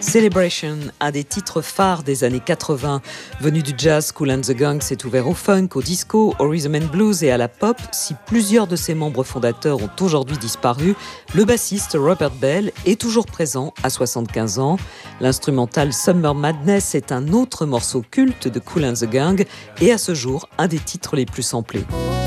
Celebration, un des titres phares des années 80. Venu du jazz, Kool and the Gang s'est ouvert au funk, au disco, au rhythm and blues et à la pop. Si plusieurs de ses membres fondateurs ont aujourd'hui disparu, le bassiste Robert Bell est toujours présent à 75 ans. L'instrumental Summer Madness est un autre morceau culte de Kool and the Gang et à ce jour un des titres les plus samplés.